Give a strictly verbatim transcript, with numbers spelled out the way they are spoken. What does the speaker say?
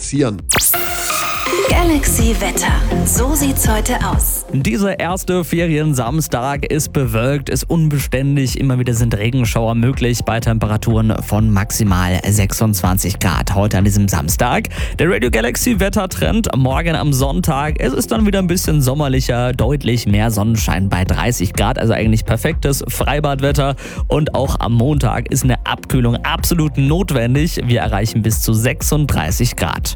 passieren. Galaxy Wetter. So sieht's heute aus. Dieser erste Feriensamstag ist bewölkt, ist unbeständig. Immer wieder sind Regenschauer möglich bei Temperaturen von maximal sechsundzwanzig Grad. Heute an diesem Samstag. Der Radio Galaxy Wettertrend morgen am Sonntag. Es ist dann wieder ein bisschen sommerlicher, deutlich mehr Sonnenschein bei dreißig Grad. Also eigentlich perfektes Freibadwetter. Und auch am Montag ist eine Abkühlung absolut notwendig. Wir erreichen bis zu sechsunddreißig Grad.